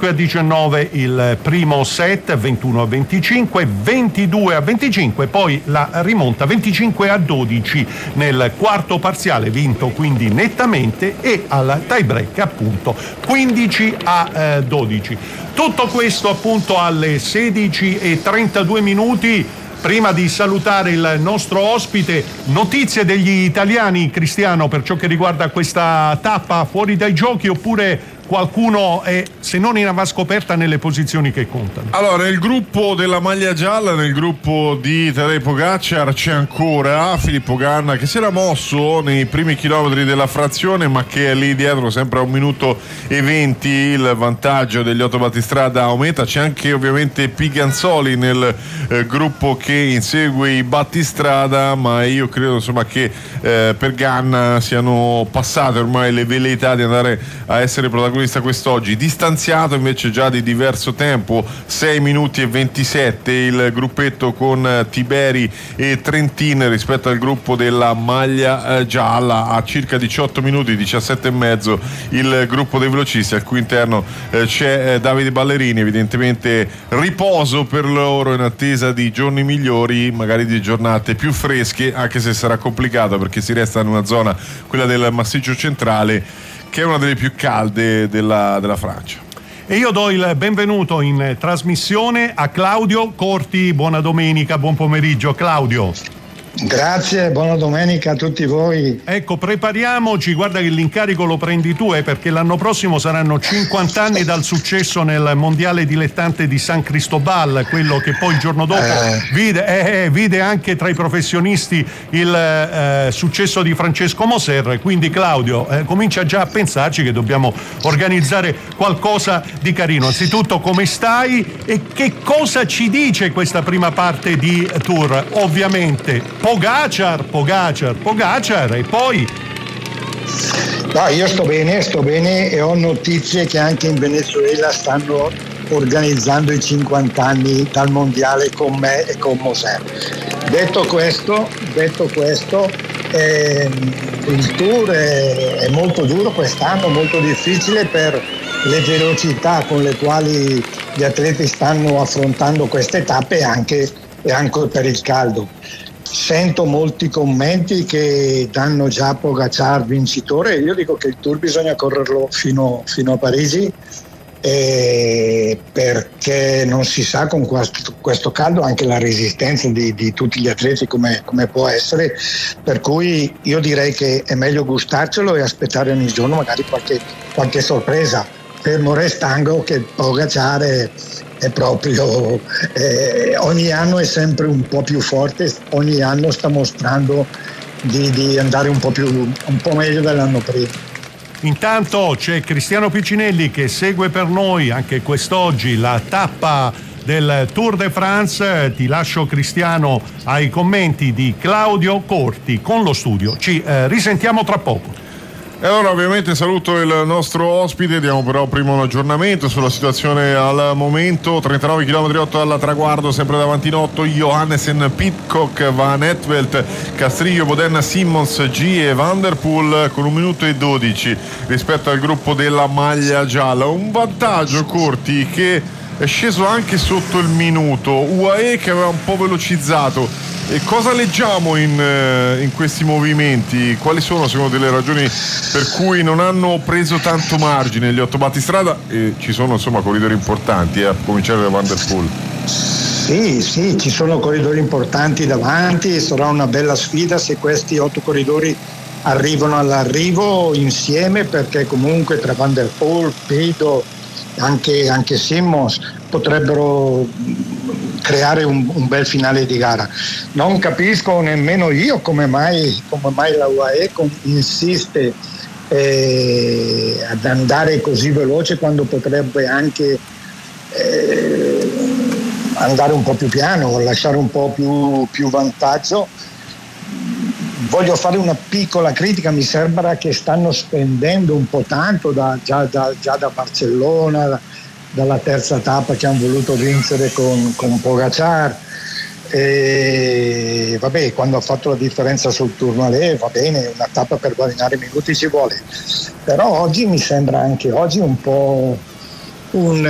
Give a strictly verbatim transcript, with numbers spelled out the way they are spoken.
venticinque a diciannove il primo set, ventuno a venticinque, ventidue a venticinque, poi la rimonta venticinque a dodici nel quarto parziale, vinto quindi nettamente, e al tie break appunto quindici a dodici. Tutto questo appunto alle sedici e trentadue minuti. Prima di salutare il nostro ospite, notizie degli italiani, Cristiano, per ciò che riguarda questa tappa fuori dai giochi, oppure qualcuno è, se non in avanscoperta, nelle posizioni che contano? Allora, nel gruppo della maglia gialla, nel gruppo di Tadej Pogacar, c'è ancora Filippo Ganna, che si era mosso nei primi chilometri della frazione, ma che è lì dietro sempre a un minuto e venti il vantaggio degli otto battistrada aumenta. C'è anche ovviamente Piganzoli nel eh, gruppo che insegue i battistrada, ma io credo insomma che eh, per Ganna siano passate ormai le velleità di andare a essere protagonista quest'oggi. Distanziato invece già di diverso tempo, sei minuti e ventisette il gruppetto con Tiberi e Trentin rispetto al gruppo della maglia eh, gialla, a circa diciotto minuti, diciassette e mezzo il gruppo dei velocisti, al cui interno eh, c'è eh, Davide Ballerini. Evidentemente riposo per loro in attesa di giorni migliori, magari di giornate più fresche, anche se sarà complicato perché si resta in una zona, quella del massiccio centrale, che è una delle più calde della, della Francia. E io do il benvenuto in trasmissione a Claudio Corti. Buona domenica, buon pomeriggio Claudio. Grazie, buona domenica a tutti voi. Ecco, prepariamoci, guarda che l'incarico lo prendi tu, eh, perché l'anno prossimo saranno cinquanta anni dal successo nel mondiale dilettante di San Cristobal, quello che poi il giorno dopo eh. Vide, eh, vide anche tra i professionisti il eh, successo di Francesco Moser. Quindi Claudio, eh, comincia già a pensarci che dobbiamo organizzare qualcosa di carino. Anzitutto, come stai e che cosa ci dice questa prima parte di tour? Ovviamente Pogacar, Pogacar, Pogacar e poi... No, io sto bene, sto bene e ho notizie che anche in Venezuela stanno organizzando i cinquanta anni dal mondiale con me e con Moser. Detto questo, detto questo eh, il tour è, è molto duro quest'anno, molto difficile per le velocità con le quali gli atleti stanno affrontando queste tappe e anche, e anche per il caldo. Sento molti commenti che danno già Pogacar vincitore. Io dico che il Tour bisogna correrlo fino, fino a Parigi, eh, perché non si sa con questo, questo caldo anche la resistenza di, di tutti gli atleti come, come può essere, per cui io direi che è meglio gustarcelo e aspettare ogni giorno magari qualche, qualche sorpresa, fermo restando che Pogacar è è proprio eh, ogni anno è sempre un po' più forte, ogni anno sta mostrando di, di andare un po' più un po' meglio dell'anno prima. Intanto c'è Cristiano Piccinelli che segue per noi anche quest'oggi la tappa del Tour de France. Ti lascio, Cristiano, ai commenti di Claudio Corti con lo studio. Ci eh, risentiamo tra poco. E allora ovviamente saluto il nostro ospite, diamo però prima un aggiornamento sulla situazione al momento. trentanove chilometri otto dal traguardo, sempre davanti in otto Johannesen, Pidcock, Van Etwelt, Castrillo, Bodenna, Simmons, G e Van der Poel con un minuto e dodici rispetto al gruppo della maglia gialla. Un vantaggio, Corti, che è sceso anche sotto il minuto, U A E che aveva un po' velocizzato. E cosa leggiamo in, in questi movimenti? Quali sono secondo te le ragioni per cui non hanno preso tanto margine gli otto battistrada? E ci sono insomma corridori importanti, eh, a cominciare da Van der Poel. Sì, sì, ci sono corridori importanti davanti, sarà una bella sfida se questi otto corridori arrivano all'arrivo insieme, perché comunque tra Van der Poel, Pido, anche, anche Simmons potrebbero creare un, un bel finale di gara. Non capisco nemmeno io come mai, come mai la U A E con, insiste eh, ad andare così veloce quando potrebbe anche eh, andare un po' più piano, lasciare un po' più, più vantaggio. Voglio fare una piccola critica, mi sembra che stanno spendendo un po' tanto da, già, da, già da Barcellona, da, dalla terza tappa che hanno voluto vincere con, con Pogacar. E vabbè, quando ha fatto la differenza sul Tourmalet va bene, una tappa per guadagnare minuti ci vuole, però oggi mi sembra anche oggi un po' un,